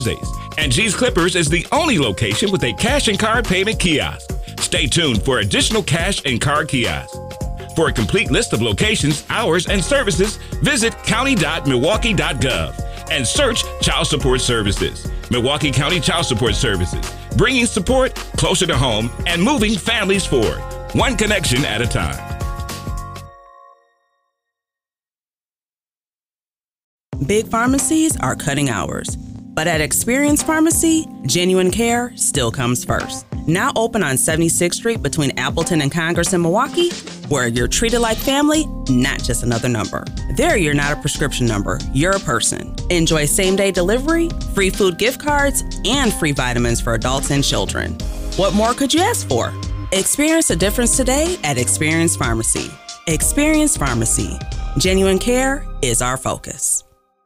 And G's Clippers is the only location with a cash and card payment kiosk. Stay tuned for additional cash and card kiosks. For a complete list of locations, hours, and services, visit county.milwaukee.gov and search Child Support Services. Milwaukee County Child Support Services, bringing support closer to home and moving families forward, one connection at a time. Big pharmacies are cutting hours, but at Experience Pharmacy, genuine care still comes first. Now open on 76th Street between Appleton and Congress in Milwaukee, where you're treated like family, not just another number. There, you're not a prescription number, you're a person. Enjoy same-day delivery, free food gift cards, and free vitamins for adults and children. What more could you ask for? Experience a difference today at Experience Pharmacy. Experience Pharmacy. Genuine care is our focus.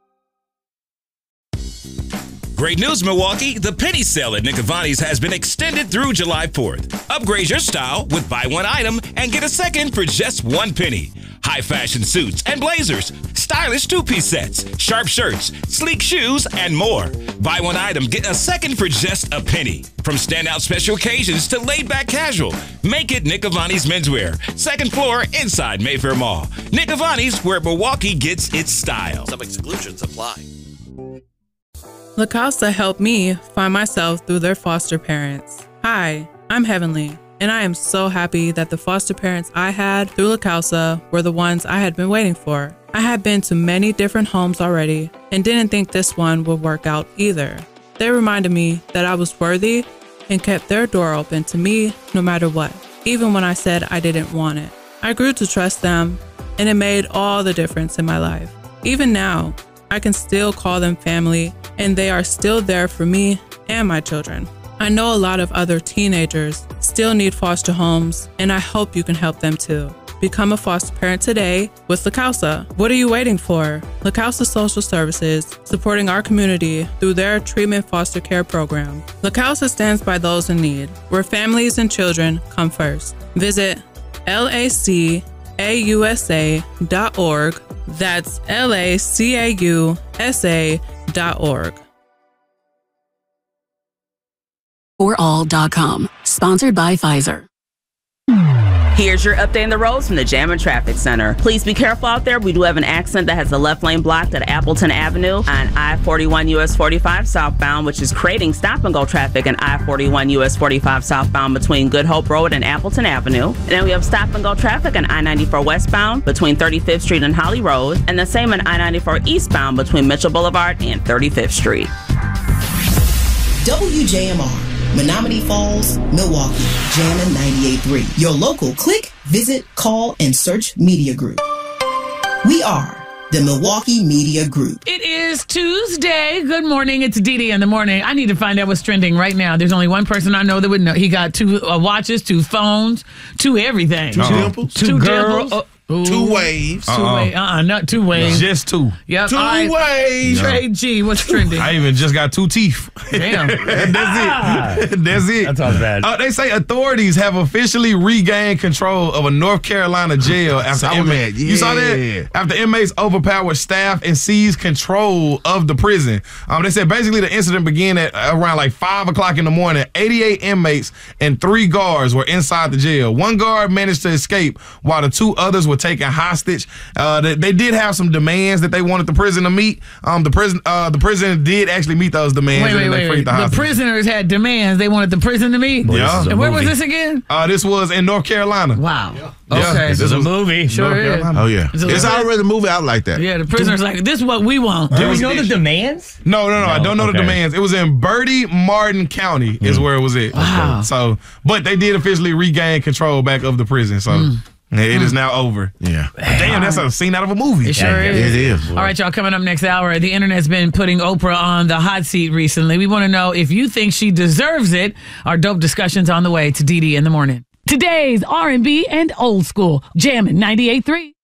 Great news, Milwaukee. The penny sale at Nick Avani's has been extended through July 4th. Upgrade your style with buy one item and get a second for just 1 penny. High fashion suits and blazers, stylish two-piece sets, sharp shirts, sleek shoes, and more. Buy one item, get a second for just a penny. From standout special occasions to laid-back casual, make it Nick Avani's menswear. Second floor inside Mayfair Mall. Nick Avani's, where Milwaukee gets its style. Some exclusions apply. La Casa helped me find myself through their foster parents. Hi, I'm Heavenly, and I am so happy that the foster parents I had through La Casa were the ones I had been waiting for. I had been to many different homes already and didn't think this one would work out either. They reminded me that I was worthy and kept their door open to me no matter what, even when I said I didn't want it. I grew to trust them, and it made all the difference in my life. Even now, I can still call them family, and they are still there for me and my children. I know a lot of other teenagers still need foster homes, and I hope you can help them too. Become a foster parent today with La Casa. What are you waiting for? La Casa Social Services, supporting our community through their treatment foster care program. La Casa stands by those in need, where families and children come first. Visit LACAUSA.org. That's LACAUSA.org. ForAll.com, sponsored by Pfizer. Here's your update on the roads from the Jam and Traffic Center. Please be careful out there. We do have an accident that has the left lane blocked at Appleton Avenue on I-41 US 45 southbound, which is creating stop-and-go traffic in I-41 US 45 southbound between Good Hope Road and Appleton Avenue. And then we have stop-and-go traffic on I-94 westbound between 35th Street and Holly Road, and the same on I-94 eastbound between Mitchell Boulevard and 35th Street. WJMR. Menominee Falls, Milwaukee, Jammin' 98.3. Your local click, visit, call, and search media group. We are the Milwaukee Media Group. It is Tuesday. Good morning. It's Dee in the morning. I need to find out what's trending right now. There's only one person I know that would know. He got 2 watches, 2 phones, 2 everything. 2 dimples? 2 girls. 2 waves. 2 waves. Not 2 waves. Just 2. Yep. 2 waves. Trey G, what's trending? I even just got 2 teeth. Damn. That's it. That's it. That sounds bad. They say authorities have officially regained control of a North Carolina jail after inmates. You saw that? After inmates overpowered staff and seized control of the prison. They said basically the incident began at around like 5 o'clock in the morning. 88 inmates and 3 guards were inside the jail. 1 guard managed to escape while the 2 others were taken hostage. They did have some demands that they wanted the prison to meet. The prison did actually meet those demands. Wait. The prisoners had demands they wanted the prison to meet? Yeah. And where was this again? This was in North Carolina. Wow. Yeah. Okay. This is a movie. Sure is. Oh, yeah. It's already a movie out like that. Yeah, the prisoner's like, this is what we want. Do we know the demands? No. I don't know the demands. It was in Bertie Martin County is where it was at. Wow. So, but they did officially regain control back of the prison. So. It is now over. Yeah. Damn, that's a scene out of a movie. It sure is. It is. All right, y'all, coming up next hour, the internet's been putting Oprah on the hot seat recently. We want to know if you think she deserves it. Our dope discussion's on the way to Dee in the morning. Today's R&B and old school. Jammin' 98.3.